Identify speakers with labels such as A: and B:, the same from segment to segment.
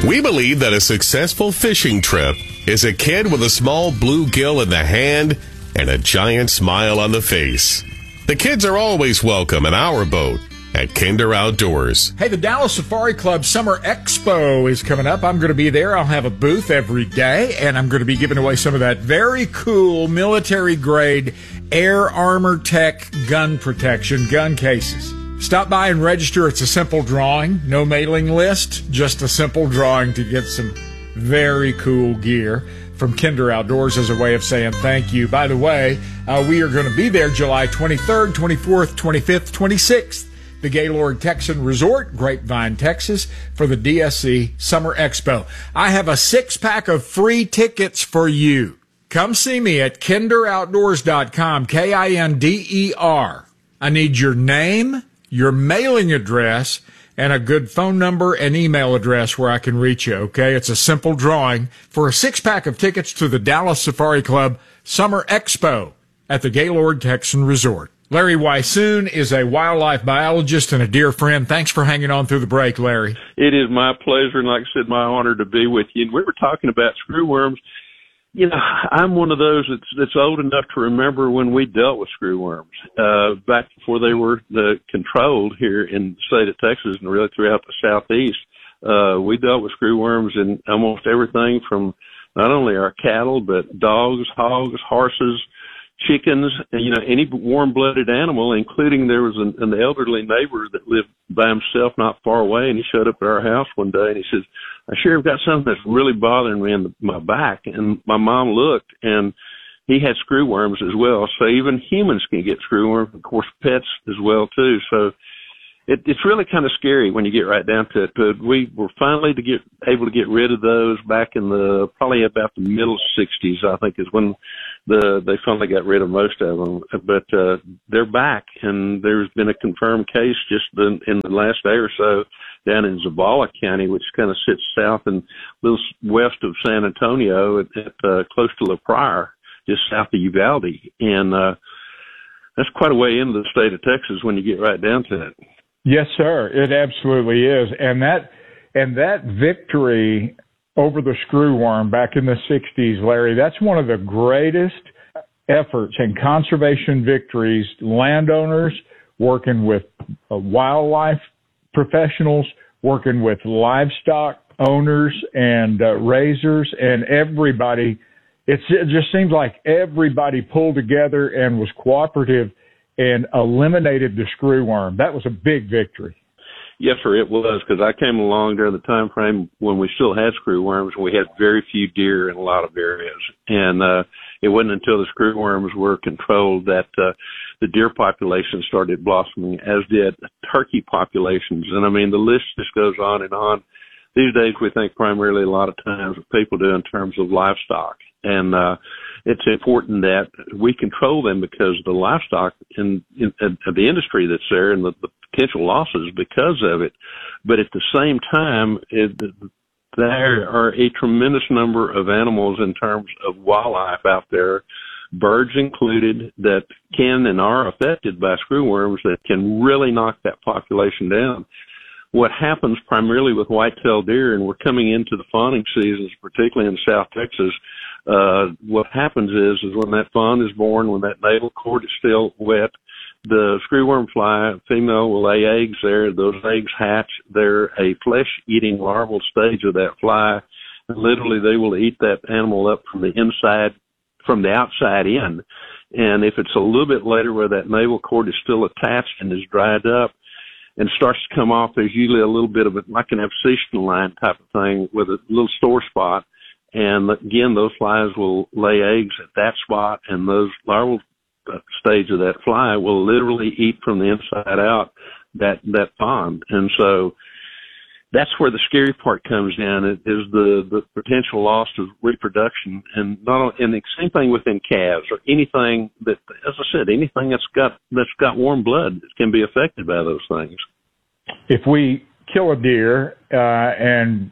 A: We believe that a successful fishing trip is a kid with a small bluegill in the hand and a giant smile on the face. The kids are always welcome in our boat at Kinder Outdoors.
B: Hey, the Dallas Safari Club Summer Expo is coming up. I'm going to be there. I'll have a booth every day, and I'm going to be giving away some of that very cool military-grade Air Armor Tech gun protection gun cases. Stop by and register. It's a simple drawing. No mailing list, just a simple drawing to get some very cool gear from Kinder Outdoors as a way of saying thank you. By the way, we are going to be there July 23rd, 24th, 25th, 26th. The Gaylord Texan Resort, Grapevine, Texas, for the DSC Summer Expo. I have a 6-pack of free tickets for you. Come see me at kinderoutdoors.com, Kinder. I need your name, your mailing address, and a good phone number and email address where I can reach you, okay? It's a simple drawing for a 6-pack of tickets to the Dallas Safari Club Summer Expo at the Gaylord Texan Resort. Larry Weishuhn is a wildlife biologist and a dear friend. Thanks for hanging on through the break, Larry.
C: It is my pleasure, and like I said, my honor to be with you. And we were talking about screwworms. You know, I'm one of those that's old enough to remember when we dealt with screwworms, back before they were controlled here in the state of Texas and really throughout the Southeast. We dealt with screwworms in almost everything from not only our cattle, but dogs, hogs, horses, chickens, and, you know, any warm-blooded animal, including there was an elderly neighbor that lived by himself not far away, and he showed up at our house one day, and he says, I sure have got something that's really bothering me in my back. And my mom looked, and he had screwworms as well. So even humans can get screwworms, of course, pets as well, too. So it's really kind of scary when you get right down to it. But we were finally able to get rid of those back in probably about the middle 60s, I think, is when they finally got rid of most of them. But they're back, and there's been a confirmed case just in the last day or so down in Zavala County, which kind of sits south and a little west of San Antonio at close to La Pryor, just south of Uvalde. And that's quite a way into the state of Texas when you get right down to it.
B: Yes, sir. It absolutely is. And that victory over the screwworm back in the 60s, Larry, that's one of the greatest efforts and conservation victories. Landowners working with wildlife professionals, working with livestock owners and raisers, and everybody. It just seems like everybody pulled together and was cooperative and eliminated the screwworm. That was a big victory.
C: Yes, sir, it was, because I came along during the time frame when we still had screwworms, and we had very few deer in a lot of areas. And it wasn't until the screwworms were controlled that the deer population started blossoming, as did turkey populations. And, I mean, the list just goes on and on. These days we think primarily a lot of times what people do in terms of livestock. And it's important that we control them because the livestock and the industry that's there and the potential losses because of it. But at the same time, there are a tremendous number of animals in terms of wildlife out there, birds included, that can and are affected by screwworms that can really knock that population down. What happens primarily with white-tailed deer, and we're coming into the fawning seasons, particularly in South Texas, what happens is when that fawn is born, when that natal cord is still wet, the screwworm fly, female, will lay eggs there. Those eggs hatch. They're a flesh-eating larval stage of that fly. And literally, they will eat that animal up from the outside in. And if it's a little bit later where that navel cord is still attached and is dried up and starts to come off, there's usually a little bit of like an abscission line type of thing with a little sore spot. And again, those flies will lay eggs at that spot, and those larval stage of that fly will literally eat from the inside out that fawn. And so that's where the scary part comes in, is the potential loss of reproduction. And and the same thing within calves or anything that, as I said, anything that's got warm blood can be affected by those things.
B: If we kill a deer and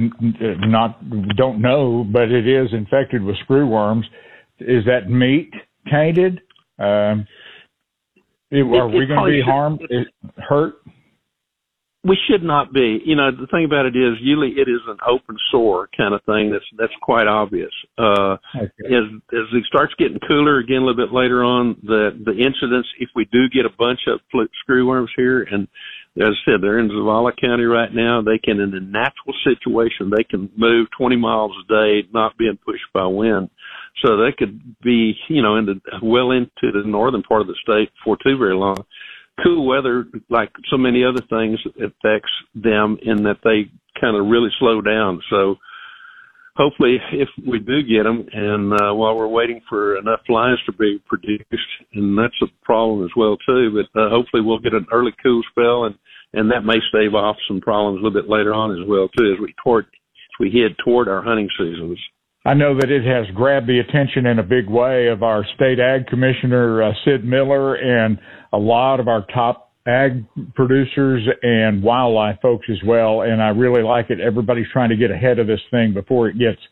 B: don't know, but it is infected with screwworms, is that meat tainted? Are we going to be hurt?
C: We should not be. The thing about it is, usually it is an open sore kind of thing. That's quite obvious. Okay. As it starts getting cooler again a little bit later on, the incidence, if we do get a bunch of screwworms here, and as I said, they're in Zavala County right now. They can, in a natural situation, they can move 20 miles a day, not being pushed by wind. So they could be, well into the northern part of the state before too very long. Cool weather, like so many other things, affects them in that they kind of really slow down. So hopefully, if we do get them, and while we're waiting for enough flies to be produced, and that's a problem as well too, but hopefully we'll get an early cool spell, and that may stave off some problems a little bit later on as well too, as we head toward our hunting seasons.
B: I know that it has grabbed the attention in a big way of our state ag commissioner, Sid Miller, and a lot of our top ag producers and wildlife folks as well. And I really like it. Everybody's trying to get ahead of this thing before it gets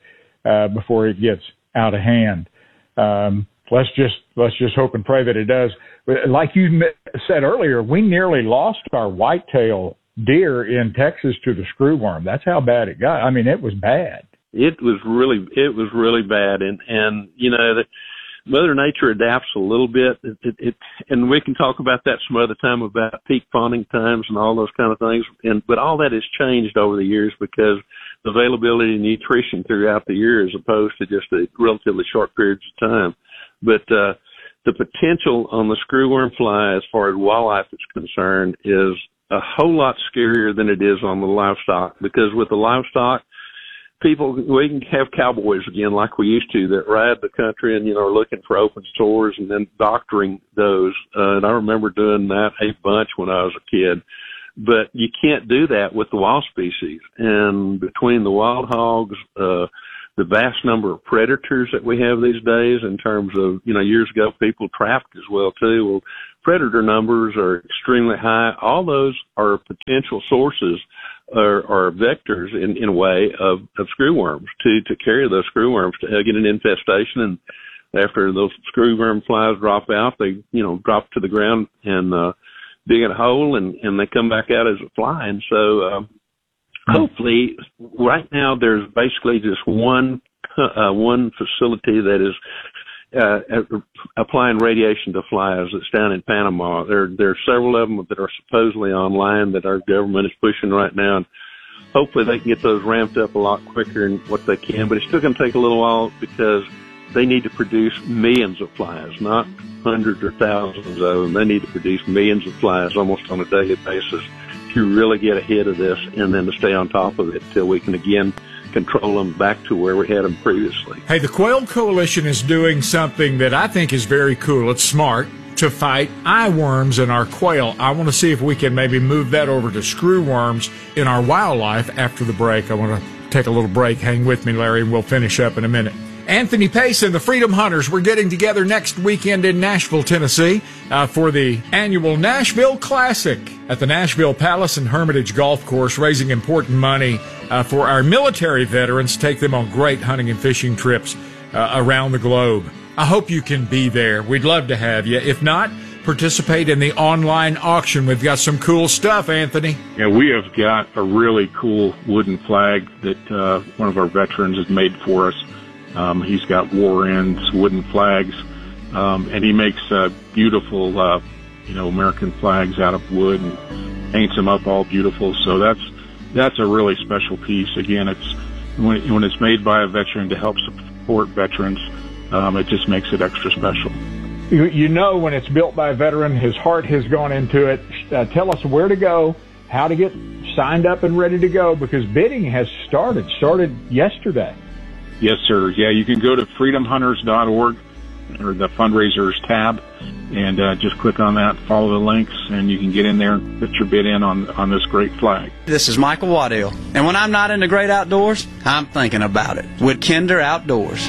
B: out of hand. Let's just hope and pray that it does. Like you said earlier, we nearly lost our whitetail deer in Texas to the screwworm. That's how bad it got. I mean, it was bad.
C: It was really bad, and Mother Nature adapts a little bit. And we can talk about that some other time about peak fawning times and all those kind of things. But all that has changed over the years because the availability of nutrition throughout the year as opposed to just a relatively short periods of time. But the potential on the screwworm fly as far as wildlife is concerned is a whole lot scarier than it is on the livestock, because with the livestock, we can have cowboys again like we used to that ride the country and, are looking for open sores and then doctoring those. And I remember doing that a bunch when I was a kid. But you can't do that with the wild species. And between the wild hogs, the vast number of predators that we have these days in terms of, years ago people trapped as well too. Well, predator numbers are extremely high. All those are potential sources or vectors in a way of screwworms to carry those screwworms to get an infestation. And after those screwworm flies drop out, they, drop to the ground and dig a hole and they come back out as a fly. And so, hopefully right now there's basically just one facility that is applying radiation to flies. That's down in Panama. There are several of them that are supposedly online that our government is pushing right now. And hopefully they can get those ramped up a lot quicker than what they can. But it's still going to take a little while because they need to produce millions of flies, not hundreds or thousands of them. They need to produce millions of flies almost on a daily basis to really get ahead of this and then to stay on top of it till we can again control them back to where we had them previously.
B: Hey, the Quail Coalition is doing something that I think is very cool. It's smart to fight eyeworms in our quail. I want to see if we can maybe move that over to screwworms in our wildlife after the break. I want to take a little break. Hang with me, Larry, and we'll finish up in a minute. Anthony Pace and the Freedom Hunters, we're getting together next weekend in Nashville, Tennessee, for the annual Nashville Classic at the Nashville Palace and Hermitage Golf Course, raising important money for our military veterans, take them on great hunting and fishing trips around the globe. I hope you can be there. We'd love to have you. If not, participate in the online auction. We've got some cool stuff, Anthony.
D: Yeah, we have got a really cool wooden flag that one of our veterans has made for us. He's got war ends, wooden flags, and he makes beautiful, American flags out of wood and paints them up all beautiful. So that's a really special piece. Again, it's when it's made by a veteran to help support veterans, it just makes it extra special.
B: When it's built by a veteran, his heart has gone into it. Tell us where to go, how to get signed up and ready to go, because bidding has started yesterday.
D: Yes, sir. Yeah, you can go to freedomhunters.org or the fundraisers tab and just click on that, follow the links, and you can get in there and put your bid in on this great flag.
E: This is Michael Waddell, and when I'm not in the great outdoors, I'm thinking about it with Kinder Outdoors.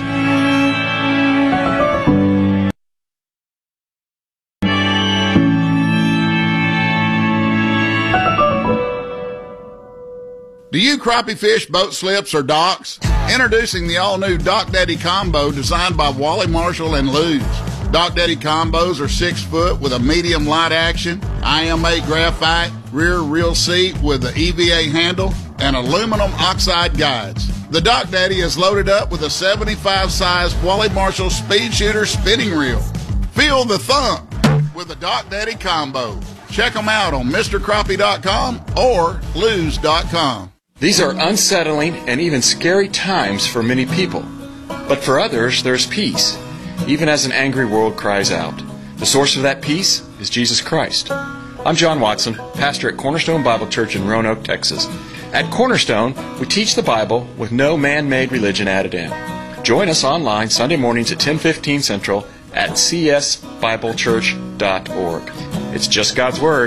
F: Do you crappie fish boat slips or docks? Introducing the all-new Dock Daddy Combo designed by Wally Marshall and Lew's. Dock Daddy Combos are 6 foot with a medium light action, IMA graphite rear reel seat with the EVA handle, and aluminum oxide guides. The Dock Daddy is loaded up with a 75 size Wally Marshall Speed Shooter spinning reel. Feel the thump with the Dock Daddy combo. Check them out on MrCrappie.com or Lose.com.
G: These are unsettling and even scary times for many people. But for others, there's peace, even as an angry world cries out. The source of that peace is Jesus Christ. I'm John Watson, pastor at Cornerstone Bible Church in Roanoke, Texas. At Cornerstone, we teach the Bible with no man-made religion added in. Join us online Sunday mornings at 10:15 Central at csbiblechurch.org. It's just God's Word,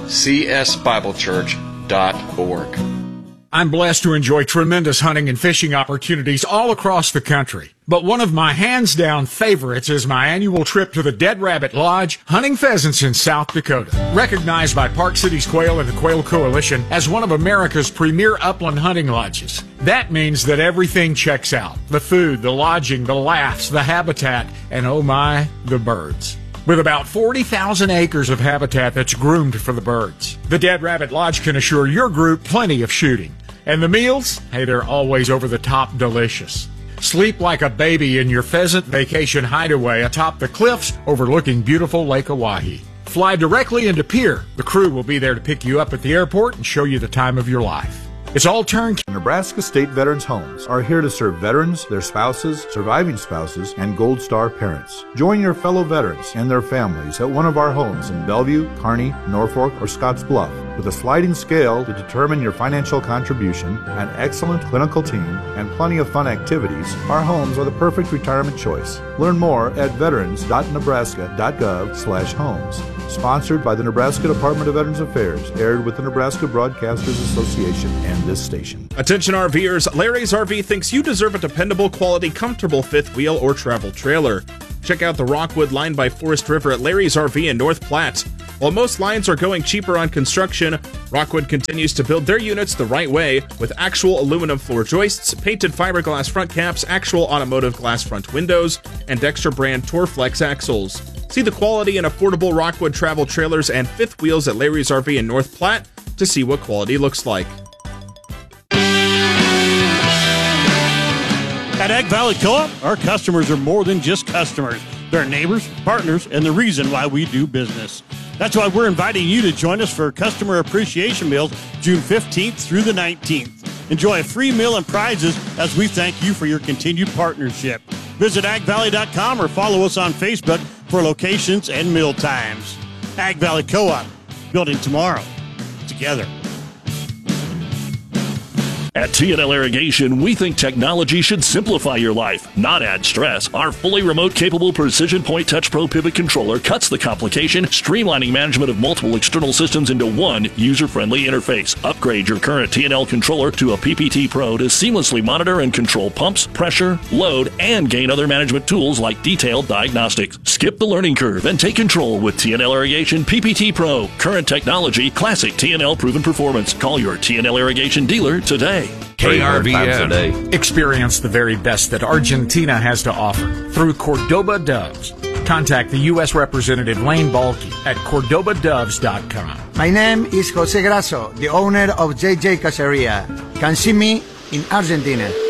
G: csbiblechurch.org.
B: I'm blessed to enjoy tremendous hunting and fishing opportunities all across the country. But one of my hands-down favorites is my annual trip to the Dead Rabbit Lodge, hunting pheasants in South Dakota. Recognized by Park Cities Quail and the Quail Coalition as one of America's premier upland hunting lodges. That means that everything checks out. The food, the lodging, the laughs, the habitat, and oh my, the birds. With about 40,000 acres of habitat that's groomed for the birds. The Dead Rabbit Lodge can assure your group plenty of shooting. And the meals? Hey, they're always over-the-top delicious. Sleep like a baby in your pheasant vacation hideaway atop the cliffs overlooking beautiful Lake Oahe. Fly directly into Pier. The crew will be there to pick you up at the airport and show you the time of your life. It's all turnkey.
H: Nebraska State Veterans Homes are here to serve veterans, their spouses, surviving spouses, and Gold Star parents. Join your fellow veterans and their families at one of our homes in Bellevue, Kearney, Norfolk, or Scottsbluff. With a sliding scale to determine your financial contribution, an excellent clinical team, and plenty of fun activities, our homes are the perfect retirement choice. Learn more at veterans.nebraska.gov/homes. Sponsored by the Nebraska Department of Veterans Affairs, aired with the Nebraska Broadcasters Association and this station.
I: Attention RVers, Larry's RV thinks you deserve a dependable, quality, comfortable fifth wheel or travel trailer. Check out the Rockwood line by Forest River at Larry's RV in North Platte. While most lines are going cheaper on construction, Rockwood continues to build their units the right way with actual aluminum floor joists, painted fiberglass front caps, actual automotive glass front windows, and Dexter brand Torflex axles. See the quality and affordable Rockwood travel trailers and fifth wheels at Larry's RV in North Platte to see what quality looks like.
J: At Ag Valley Co-op, our customers are more than just customers. They're neighbors, partners, and the reason why we do business. That's why we're inviting you to join us for Customer Appreciation Meals June 15th through the 19th. Enjoy a free meal and prizes as we thank you for your continued partnership. Visit agvalley.com or follow us on Facebook for locations and meal times. Ag Valley Co-op, building tomorrow together.
K: At T&L Irrigation, we think technology should simplify your life, not add stress. Our fully remote-capable Precision Point Touch Pro Pivot Controller cuts the complication, streamlining management of multiple external systems into one user-friendly interface. Upgrade your current T&L controller to a PPT Pro to seamlessly monitor and control pumps, pressure, load, and gain other management tools like detailed diagnostics. Skip the learning curve and take control with T&L Irrigation PPT Pro. Current technology, classic T&L proven performance. Call your T&L Irrigation dealer today.
B: KRVN. Experience the very best that Argentina has to offer through Cordoba Doves. Contact the U.S. Representative Lane Balky at cordobadoves.com.
L: My name is Jose Grasso, the owner of JJ Caceria. Can see me in Argentina.